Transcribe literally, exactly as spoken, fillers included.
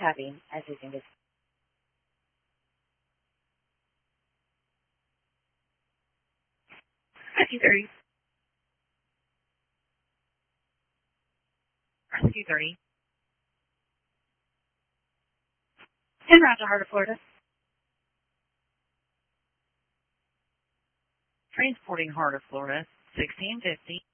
tapping as you can just rescue thirty. Rescue thirty. En route to Heart of Florida. Transporting Heart of Florida, sixteen fifty.